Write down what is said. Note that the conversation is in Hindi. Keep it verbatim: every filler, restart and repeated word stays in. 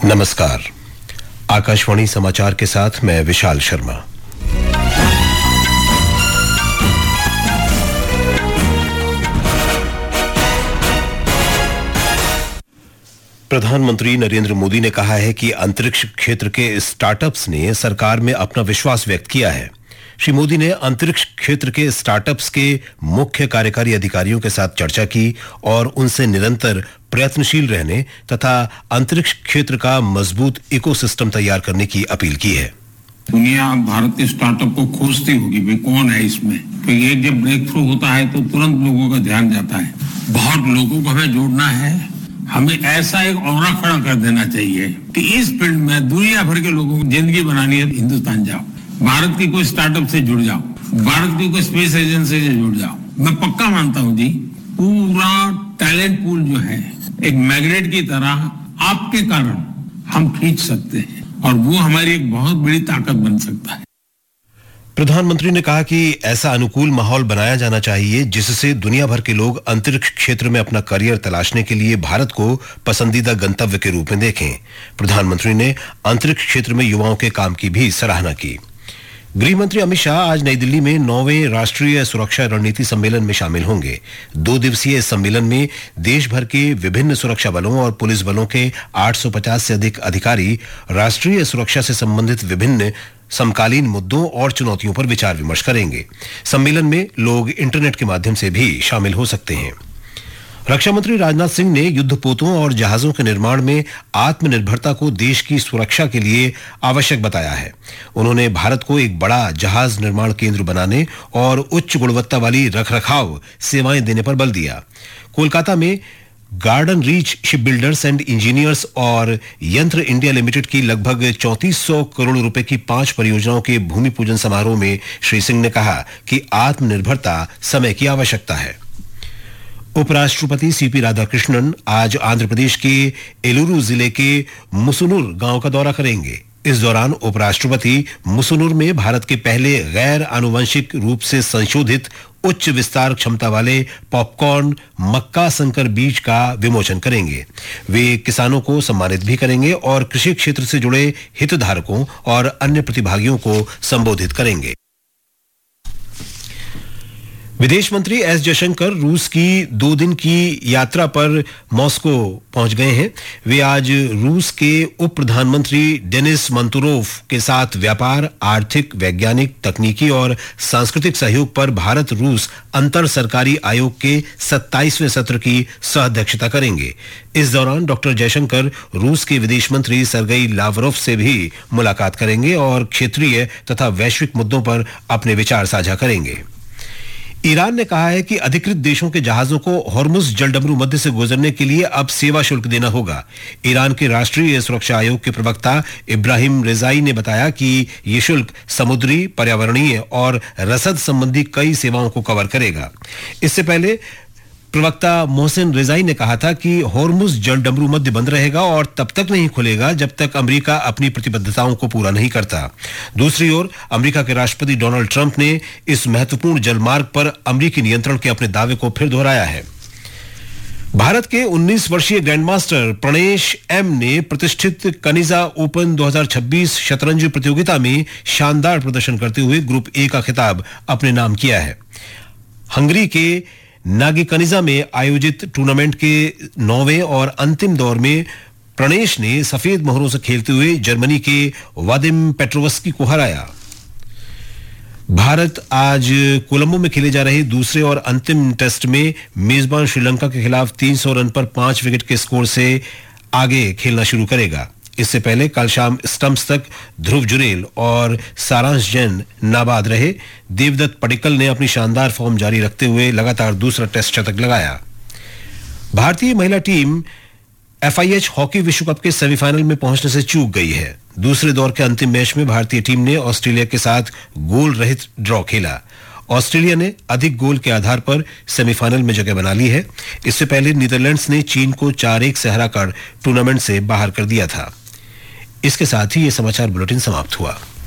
नमस्कार। आकाशवाणी समाचार के साथ मैं विशाल शर्मा। प्रधानमंत्री नरेंद्र मोदी ने कहा है कि अंतरिक्ष क्षेत्र के स्टार्टअप्स ने सरकार में अपना विश्वास व्यक्त किया है। श्री मोदी ने अंतरिक्ष क्षेत्र के स्टार्टअप्स के मुख्य कार्यकारी अधिकारियों के साथ चर्चा की और उनसे निरंतर प्रयत्नशील रहने तथा अंतरिक्ष क्षेत्र का मजबूत इकोसिस्टम तैयार करने की अपील की है। दुनिया भारत के स्टार्टअप को खोजती होगी, भाई कौन है इसमें, तो ये जब ब्रेक थ्रू होता है तो तुरंत लोगों का ध्यान जाता है। बहुत लोगों को हमें जोड़ना है, हमें ऐसा एक ऑरा खड़ा कर देना चाहिए कि इस फील्ड में दुनिया भर के लोगों को जिंदगी बनानी है, हिंदुस्तान जाओ, भारत की कोई स्टार्टअप से जुड़ जाओ, भारत की कोई स्पेस एजेंसी से जुड़ जाओ। मैं पक्का मानता हूं जी, पूरा टैलेंट पूल जो है एक मैग्नेट की तरह आपके कारण हम खींच सकते हैं और वो हमारी एक बहुत बड़ी ताकत बन सकता है। प्रधानमंत्री ने कहा कि ऐसा अनुकूल माहौल बनाया जाना चाहिए जिससे दुनिया भर के लोग अंतरिक्ष क्षेत्र में अपना करियर तलाशने के लिए भारत को पसंदीदा गंतव्य के रूप में देखें। प्रधानमंत्री ने अंतरिक्ष क्षेत्र में युवाओं के काम की भी सराहना की। गृह मंत्री अमित शाह आज नई दिल्ली में नौवें राष्ट्रीय सुरक्षा रणनीति सम्मेलन में शामिल होंगे। दो दिवसीय इस सम्मेलन में देश भर के विभिन्न सुरक्षा बलों और पुलिस बलों के आठ सौ पचास से अधिक अधिकारी राष्ट्रीय सुरक्षा से संबंधित विभिन्न समकालीन मुद्दों और चुनौतियों पर विचार विमर्श करेंगे। सम्मेलन में लोग इंटरनेट के माध्यम से भी शामिल हो सकते हैं। रक्षा मंत्री राजनाथ सिंह ने युद्धपोतों और जहाजों के निर्माण में आत्मनिर्भरता को देश की सुरक्षा के लिए आवश्यक बताया है। उन्होंने भारत को एक बड़ा जहाज निर्माण केंद्र बनाने और उच्च गुणवत्ता वाली रखरखाव सेवाएं देने पर बल दिया। कोलकाता में garden reach ship builders and engineers और यंत्र इंडिया लिमिटेड की लगभग चौंतीस सौ करोड़ रुपए की पांच परियोजनाओं के भूमि पूजन समारोह में श्री सिंह ने कहा कि आत्मनिर्भरता समय की आवश्यकता है। उपराष्ट्रपति सीपी राधाकृष्णन आज आंध्र प्रदेश के एलुरु जिले के मुसुनुर गांव का दौरा करेंगे। इस दौरान उपराष्ट्रपति मुसुनुर में भारत के पहले गैर आनुवंशिक रूप से संशोधित उच्च विस्तार क्षमता वाले पॉपकॉर्न मक्का संकर बीज का विमोचन करेंगे। वे किसानों को सम्मानित भी करेंगे और कृषि क्षेत्र से जुड़े हितधारकों और अन्य प्रतिभागियों को संबोधित करेंगे। विदेश मंत्री एस जयशंकर रूस की दो दिन की यात्रा पर मॉस्को पहुंच गए हैं। वे आज रूस के उप प्रधानमंत्री डेनिस मंतुरोव के साथ व्यापार, आर्थिक, वैज्ञानिक, तकनीकी और सांस्कृतिक सहयोग पर भारत रूस अंतर सरकारी आयोग के सत्ताईसवें सत्र की सह-अध्यक्षता करेंगे। इस दौरान डॉक्टर जयशंकर रूस के विदेश मंत्री सर्गेई लावरोव से भी मुलाकात करेंगे और क्षेत्रीय तथा वैश्विक मुद्दों पर अपने विचार साझा करेंगे। ईरान ने कहा है कि अधिकृत देशों के जहाजों को हॉर्मुज जलडमरू मध्य से गुजरने के लिए अब सेवा शुल्क देना होगा। ईरान के राष्ट्रीय सुरक्षा आयोग के प्रवक्ता इब्राहिम रेजाई ने बताया कि ये शुल्क समुद्री, पर्यावरणीय और रसद संबंधी कई सेवाओं को कवर करेगा। इससे पहले प्रवक्ता मोहसिन रेजाई ने कहा था कि हॉर्मुज जलडमरू मध्य बंद रहेगा और तब तक नहीं खुलेगा जब तक अमेरिका अपनी प्रतिबद्धताओं को पूरा नहीं करता। दूसरी ओर अमेरिका के राष्ट्रपति डोनाल्ड ट्रंप ने इस महत्वपूर्ण जलमार्ग पर अमेरिकी नियंत्रण के अपने दावे को फिर दोहराया है। भारत के उन्नीस वर्षीय ग्रैंडमास्टर प्रणेश एम ने प्रतिष्ठित कनिजा ओपन दो हज़ार छब्बीस शतरंज प्रतियोगिता में शानदार प्रदर्शन करते हुए ग्रुप ए का खिताब अपने नाम किया है। हंगरी के नागी कनिजा में आयोजित टूर्नामेंट के नौवें और अंतिम दौर में प्रणेश ने सफेद मोहरों से खेलते हुए जर्मनी के वादिम पेट्रोवस्की को हराया। भारत आज कोलंबो में खेले जा रहे दूसरे और अंतिम टेस्ट में मेजबान श्रीलंका के खिलाफ तीन सौ रन पर पांच विकेट के स्कोर से आगे खेलना शुरू करेगा। इससे पहले कल शाम स्टंप्स तक ध्रुव जुरेल और सारांश जैन नाबाद रहे। देवदत्त पडिक्कल ने अपनी शानदार फॉर्म जारी रखते हुए लगातार दूसरा टेस्ट शतक लगाया। भारतीय महिला टीम एफआईएच हॉकी विश्व कप के सेमीफाइनल में पहुंचने से चूक गई है। दूसरे दौर के अंतिम मैच में भारतीय टीम ने ऑस्ट्रेलिया के साथ गोल रहित ड्रॉ खेला। ऑस्ट्रेलिया ने अधिक गोल के आधार पर सेमीफाइनल में जगह बना ली है। इससे पहले नीदरलैंड्स ने चीन को चार एक से हराकर टूर्नामेंट से बाहर कर दिया था। इसके साथ ही ये समाचार बुलेटिन समाप्त हुआ।